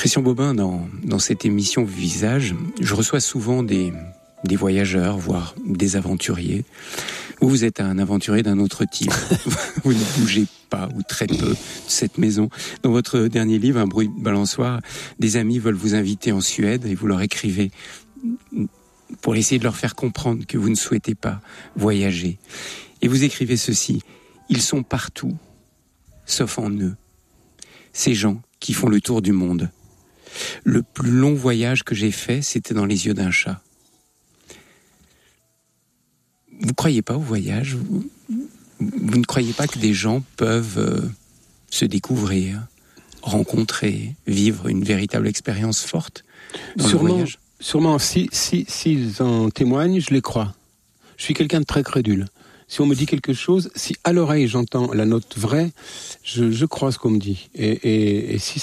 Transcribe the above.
Christian Bobin, dans cette émission Visage, je reçois souvent des voyageurs, voire des aventuriers. Vous êtes un aventurier d'un autre type. Vous ne bougez pas, ou très peu, de cette maison. Dans votre dernier livre, Un bruit de balançoire, des amis veulent vous inviter en Suède et vous leur écrivez pour essayer de leur faire comprendre que vous ne souhaitez pas voyager. Et vous écrivez ceci: ils sont partout, sauf en eux. Ces gens qui font le tour du monde. Le plus long voyage que j'ai fait, c'était dans les yeux d'un chat. Vous ne croyez pas au voyage ? Vous ne croyez pas que des gens peuvent se découvrir, rencontrer, vivre une véritable expérience forte dans le voyage ? Sûrement, s'ils en témoignent, je les crois. Je suis quelqu'un de très crédule. Si on me dit quelque chose, si à l'oreille j'entends la note vraie, je crois ce qu'on me dit. Et si